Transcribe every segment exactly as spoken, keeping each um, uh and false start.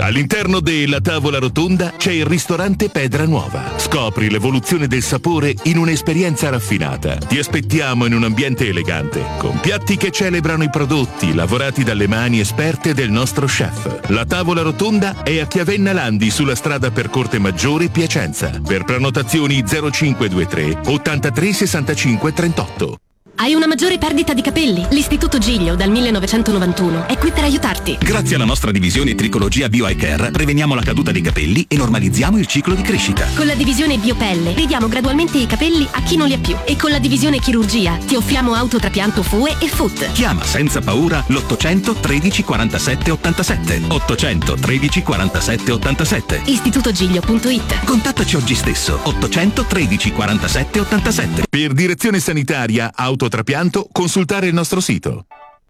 All'interno della tavola rotonda c'è il ristorante Pedra Nuova. Scopri l'evoluzione del sapore in un'esperienza raffinata. Ti aspettiamo in un ambiente elegante, con piatti che celebrano i prodotti lavorati dalle mani esperte del nostro chef. La tavola rotonda è a Chiavenna Landi, sulla strada per Corte Maggiore Piacenza. Per prenotazioni zero cinque due tre ottantatré sessantacinque trentotto. Hai una maggiore perdita di capelli? L'Istituto Giglio dal millenovecentonovantuno è qui per aiutarti. Grazie alla nostra divisione Tricologia Bio Eye Care preveniamo la caduta dei capelli e normalizziamo il ciclo di crescita. Con la divisione Biopelle ridiamo gradualmente i capelli a chi non li ha più. E con la divisione Chirurgia ti offriamo autotrapianto F U E e F U T. Chiama senza paura l'ottocento tredici quarantasette ottantasette. ottocento tredici quarantasette ottantasette. istitutogiglio punto it. Contattaci oggi stesso. ottocento tredici quarantasette ottantasette. Per direzione sanitaria autotrapianto consultare il nostro sito.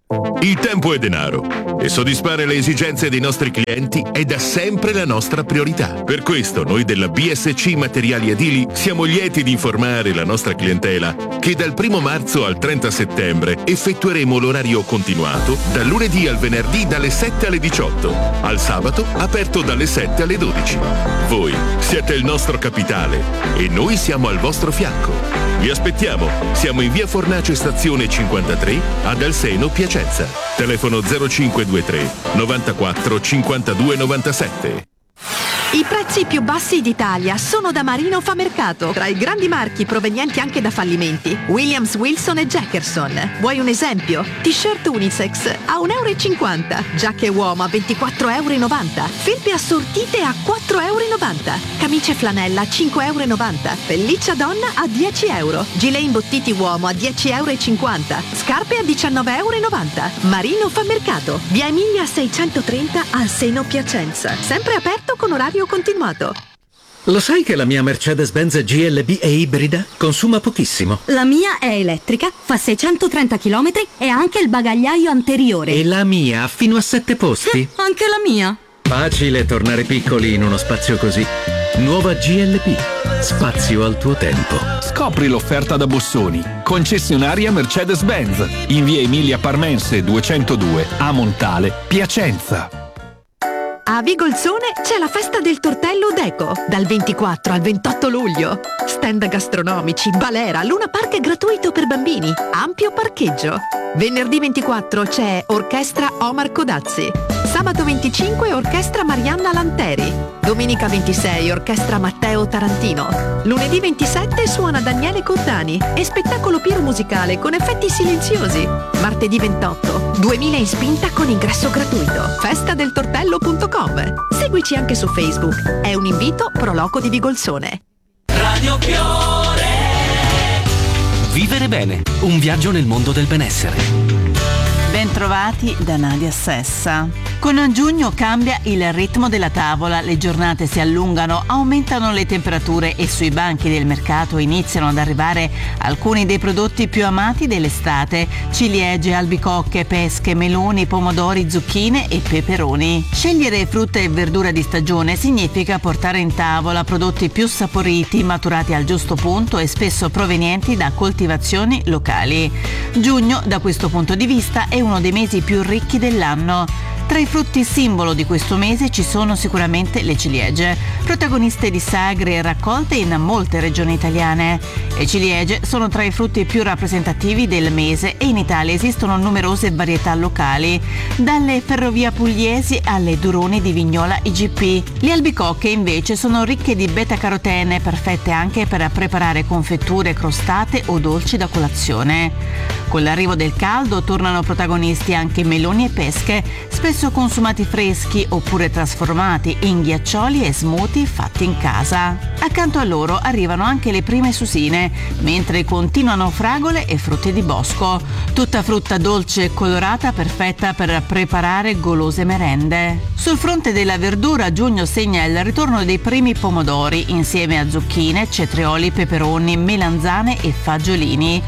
Il tempo è denaro e soddisfare le esigenze dei nostri clienti è da sempre la nostra priorità. Per questo noi della B S C Materiali Edili siamo lieti di informare la nostra clientela che dal primo marzo al trenta settembre effettueremo l'orario continuato dal lunedì al venerdì dalle sette alle diciotto, al sabato aperto dalle sette alle dodici. Voi siete il nostro capitale e noi siamo al vostro fianco. Vi aspettiamo, siamo in via Fornace stazione cinquantatré ad Alseno, Piacenza. Telefono zero cinque due tre novantaquattro cinquantadue novantasette. I prezzi più bassi d'Italia sono da Marino Famercato, tra i grandi marchi provenienti anche da fallimenti. Williams, Wilson e Jackerson. Vuoi un esempio? T-shirt unisex a un euro e cinquanta, giacche uomo a ventiquattro e novanta euro, felpe assortite a quattro e novanta euro, camicie flanella a cinque e novanta euro, pelliccia donna a dieci euro, gilet imbottiti uomo a dieci e cinquanta euro, scarpe a diciannove e novanta euro. Marino Famercato, via Emilia seicentotrenta al Seno, Piacenza. Sempre aperto con orario continuato. Lo sai che la mia Mercedes-Benz G L B è ibrida? Consuma pochissimo. La mia è elettrica, fa seicentotrenta chilometri e ha anche il bagagliaio anteriore. E la mia ha fino a sette posti. Anche la mia. Facile tornare piccoli in uno spazio così. Nuova G L B. Spazio al tuo tempo. Scopri l'offerta da Bossoni. Concessionaria Mercedes-Benz. In via Emilia Parmense duecentodue a Montale, Piacenza. A Vigolzone c'è la festa del tortello Deco, dal ventiquattro al ventotto luglio. Stand gastronomici, balera, Luna Park gratuito per bambini, ampio parcheggio. Venerdì ventiquattro c'è Orchestra Omar Codazzi. Sabato venticinque Orchestra Marianna Lanteri. Domenica ventisei Orchestra Matteo Tarantino. Lunedì ventisette suona Daniele Cottani e spettacolo piromusicale con effetti silenziosi. Martedì ventotto duemila in spinta con ingresso gratuito. festa del tortello punto com. Seguici anche su Facebook. È un invito pro loco di Vigolzone. Radio Fiore. Vivere bene, un viaggio nel mondo del benessere. Bentrovati da Nadia Sessa. Con giugno cambia il ritmo della tavola, le giornate si allungano, aumentano le temperature e sui banchi del mercato iniziano ad arrivare alcuni dei prodotti più amati dell'estate: ciliegie, albicocche, pesche, meloni, pomodori, zucchine e peperoni. Scegliere frutta e verdura di stagione significa portare in tavola prodotti più saporiti, maturati al giusto punto e spesso provenienti da coltivazioni locali. Giugno, da questo punto di vista, è uno dei mesi più ricchi dell'anno. Tra i frutti simbolo di questo mese ci sono sicuramente le ciliegie, protagoniste di sagre raccolte in molte regioni italiane. Le ciliegie sono tra i frutti più rappresentativi del mese e in Italia esistono numerose varietà locali, dalle ferrovie pugliesi alle duroni di Vignola I G P. Le albicocche invece sono ricche di beta-carotene, perfette anche per preparare confetture crostate o dolci da colazione. Con l'arrivo del caldo tornano protagonisti anche meloni e pesche, spesso consumati freschi oppure trasformati in ghiaccioli e smoothie fatti in casa. Accanto a loro arrivano anche le prime susine, mentre continuano fragole e frutti di bosco. Tutta frutta dolce e colorata, perfetta per preparare golose merende. Sul fronte della verdura, giugno segna il ritorno dei primi pomodori, insieme a zucchine, cetrioli, peperoni, melanzane e fagiolini.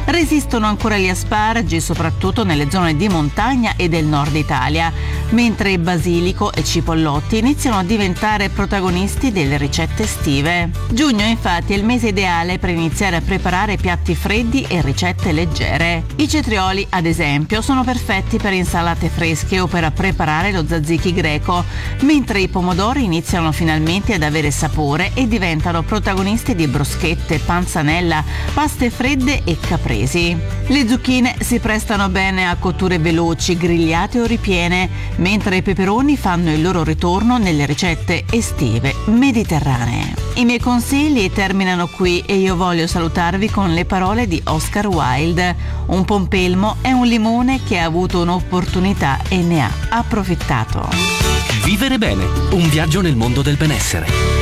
Resistono ancora gli asparagi, soprattutto nelle zone di montagna e del nord Italia, mentre basilico e cipollotti iniziano a diventare protagonisti delle ricette estive. Giugno infatti è il mese ideale per iniziare a preparare piatti freddi e ricette leggere. I cetrioli, ad esempio, sono perfetti per insalate fresche o per preparare lo tzatziki greco, mentre i pomodori iniziano finalmente ad avere sapore e diventano protagonisti di broschette, panzanella, paste fredde e capresi. Le zucchine si prestano bene a cotture veloci, grigliate o ripiene, mentre i peperoni fanno il loro ritorno nelle ricette estive mediterranee. I miei consigli terminano qui e io voglio salutarvi con le parole di Oscar Wilde: un pompelmo è un limone che ha avuto un'opportunità e ne ha approfittato. Vivere bene, un viaggio nel mondo del benessere.